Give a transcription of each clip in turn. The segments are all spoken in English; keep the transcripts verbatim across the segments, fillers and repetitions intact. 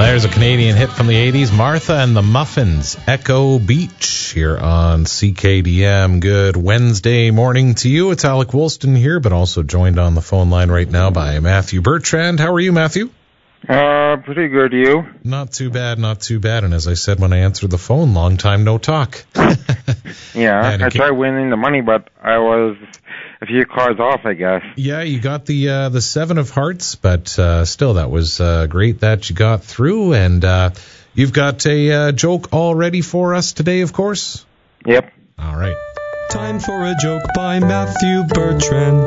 There's a Canadian hit from the eighties, Martha and the Muffins, Echo Beach, here on C K D M. Good Wednesday morning to you. It's Alec Woolston here, but also joined on the phone line right now by Matthew Bertrand. How are you, Matthew? Uh, pretty good, you? Not too bad, not too bad. And as I said when I answered the phone, long time no talk. Yeah, I tried winning the money, but I was a few cards off, I guess. Yeah, you got the uh, the seven of hearts, but uh, still, that was uh, great that you got through. And uh, you've got a uh, joke all ready for us today, of course? Yep. All right. Time for a joke by Matthew Bertrand.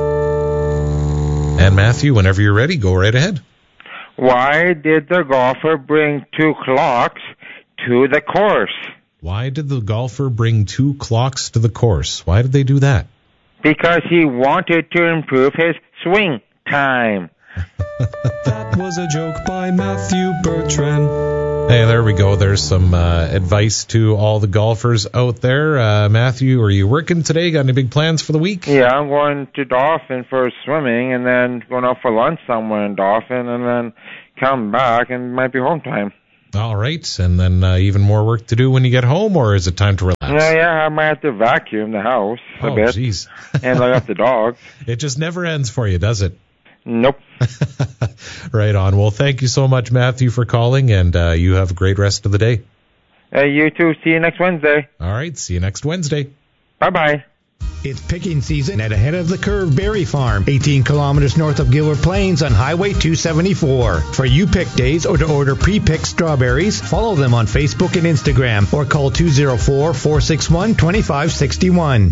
And Matthew, whenever you're ready, go right ahead. Why did the golfer bring two clocks to the course? Why did the golfer bring two clocks to the course? Why did they do that? Because he wanted to improve his swing time. That was a joke by Matthew Bertrand. Hey, there we go. There's some uh, advice to all the golfers out there. Uh, Matthew, are you working today? Got any big plans for the week? Yeah, I'm going to Dauphin for swimming and then going out for lunch somewhere in Dauphin and then come back and it might be home time. All right. And then uh, even more work to do when you get home, or is it time to relax? Yeah, yeah, I might have to vacuum the house a oh, bit. Oh, jeez. And look after the dogs. It just never ends for you, does it? Nope. Right on. Well, thank you so much, Matthew, for calling, and uh, you have a great rest of the day. Uh, you too. See you next Wednesday. All right. See you next Wednesday. Bye-bye. It's picking season at Ahead of the Curve Berry Farm, eighteen kilometers north of Gilbert Plains on Highway two seventy-four. For you pick days or to order pre-picked strawberries, follow them on Facebook and Instagram or call two oh four, four six one, two five six one.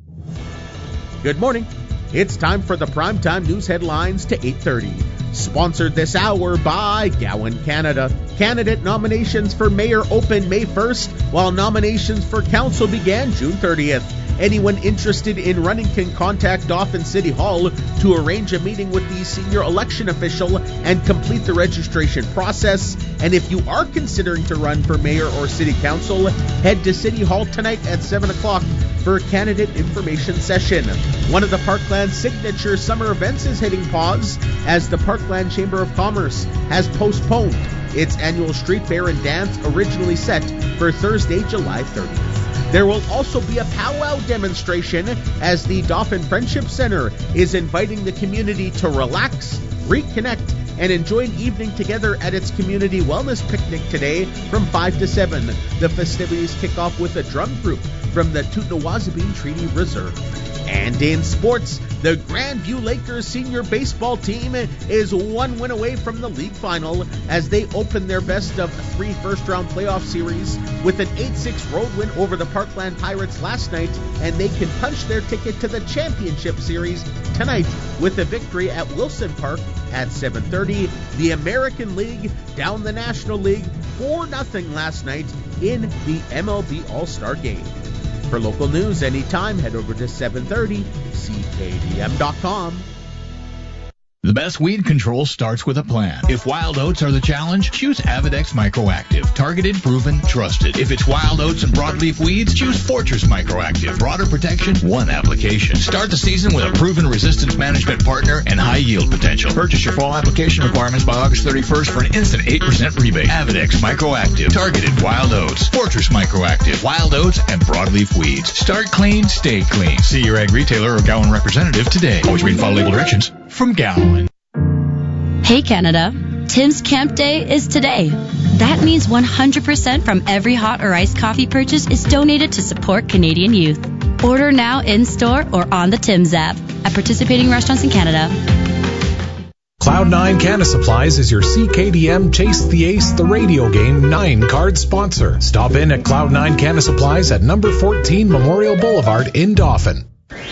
Good morning. It's time for the Primetime News headlines to eight thirty. Sponsored this hour by Gowan Canada. Candidate nominations for mayor open May first, while nominations for council began June thirtieth. Anyone interested in running can contact Dauphin City Hall to arrange a meeting with the senior election official and complete the registration process. And if you are considering to run for mayor or city council, head to City Hall tonight at seven o'clock for a candidate information session. One of the Parkland signature summer events is hitting pause as the Parkland Chamber of Commerce has postponed its annual street fair and dance originally set for Thursday, July thirtieth. There will also be a powwow demonstration as the Dauphin Friendship Center is inviting the community to relax, reconnect, and enjoy an evening together at its community wellness picnic today from five to seven. The festivities kick off with a drum group from the Tootnawazabine Treaty Reserve. And in sports, the Grandview Lakers senior baseball team is one win away from the league final as they open their best of three first-round playoff series with an eight six road win over the Parkland Pirates last night, and they can punch their ticket to the championship series tonight with a victory at Wilson Park at seven thirty. The American League down the National League four nothing last night in the M L B All-Star Game. For local news anytime, head over to seven thirty C K D M dot com. The best weed control starts with a plan. If wild oats are the challenge, choose Avidex Microactive. Targeted, proven, trusted. If it's wild oats and broadleaf weeds, choose Fortress Microactive. Broader protection, one application. Start the season with a proven resistance management partner and high yield potential. Purchase your fall application requirements by August thirty-first for an instant eight percent rebate. Avidex Microactive. Targeted wild oats. Fortress Microactive. Wild oats and broadleaf weeds. Start clean, stay clean. See your ag retailer or Gowan representative today. Always read and follow label directions from Gowan. Hey Canada, Tim's Camp Day is today. That means one hundred percent from every hot or iced coffee purchase is donated to support Canadian youth. Order now in-store or on the Tim's app at participating restaurants in Canada. Cloud nine Canna Supplies is your C K D M Chase the Ace the radio game nine card sponsor. Stop in at Cloud nine Canna Supplies at number fourteen Memorial Boulevard in Dauphin.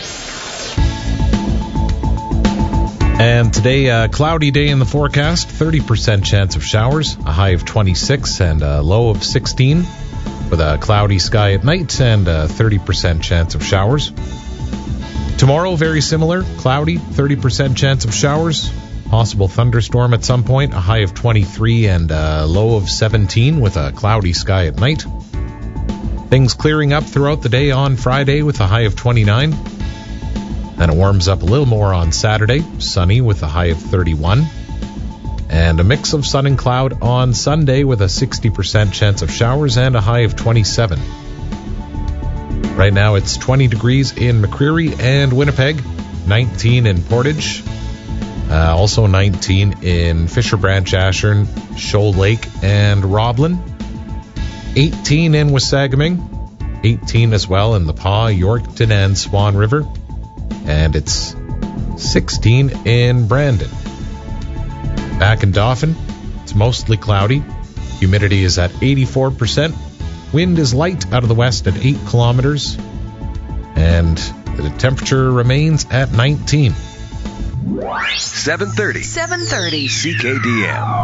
And today, a cloudy day in the forecast, thirty percent chance of showers, a high of twenty-six and a low of sixteen, with a cloudy sky at night and a thirty percent chance of showers. Tomorrow, very similar, cloudy, thirty percent chance of showers, possible thunderstorm at some point, a high of twenty-three and a low of seventeen with a cloudy sky at night. Things clearing up throughout the day on Friday with a high of twenty-nine. Then it warms up a little more on Saturday, sunny with a high of thirty-one. And a mix of sun and cloud on Sunday with a sixty percent chance of showers and a high of twenty-seven. Right now it's twenty degrees in McCreary and Winnipeg, nineteen in Portage, uh, also nineteen in Fisher Branch, Ashern, Shoal Lake, and Roblin, eighteen in Wasagaming, eighteen as well in the Paw, Yorkton, and Swan River, and it's sixteen in Brandon. Back in Dauphin, it's mostly cloudy. Humidity is at eighty-four percent. Wind is light out of the west at eight kilometers. And the temperature remains at nineteen. seven thirty. seven thirty. C K D M.